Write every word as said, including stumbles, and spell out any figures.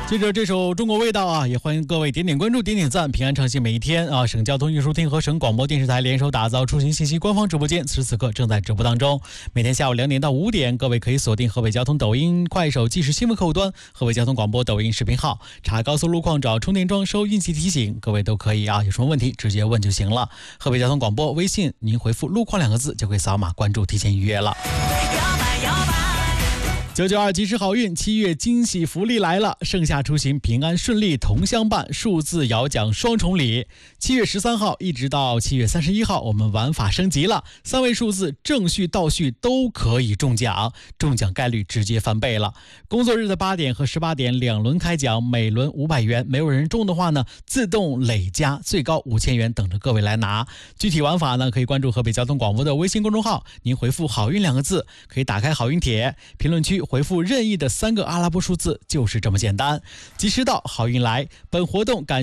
接着这首中国味道啊，也欢迎各位点点关注、点点赞，平安畅行每一天啊！省交通运输厅和省广播电视台联手打造出行信息官方直播间，此时此刻正在直播当中。每天下午两点到五点，各位可以锁定河北交通抖音、快手即时新闻客户端、河北交通广播抖音视频号，查高速路况、找充电桩、收运气提醒，各位都可以啊，有什么问题直接问就行了。河北交通广播微信，您回复路况两个字就可以扫码关注，提前预约了。九九二及时好运，七月惊喜福利来了！盛夏出行平安顺利同相伴，数字摇奖双重礼。七月十三号一直到七月三十一号，我们玩法升级了，三位数字正序倒序都可以中奖，中奖概率直接翻倍了。工作日的八点和十八点两轮开奖，每轮五百元，没有人中的话呢，自动累加最高五千元，等着各位来拿。具体玩法呢，可以关注河北交通广播的微信公众号，您回复好运两个字，可以打开好运帖，评论区回复任意的三个阿拉伯数字，就是这么简单。及时到，好运来。本活动感